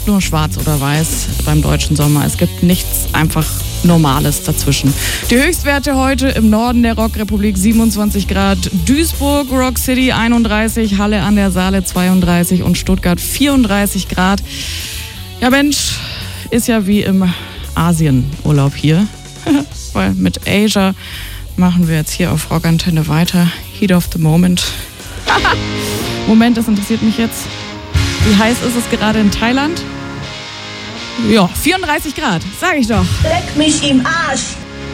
nicht nur schwarz oder weiß beim deutschen Sommer. Es gibt nichts einfach Normales dazwischen. Die Höchstwerte heute im Norden der Rockrepublik 27 Grad, Duisburg, Rock City 31, Halle an der Saale 32 und Stuttgart 34 Grad. Ja Mensch, ist ja wie im Asienurlaub hier. Weil mit Asia machen wir jetzt hier auf Rockantenne weiter. Heat of the Moment. Moment, das interessiert mich jetzt. Wie heiß ist es gerade in Thailand? Ja, 34 Grad, sag ich doch. Leck mich im Arsch.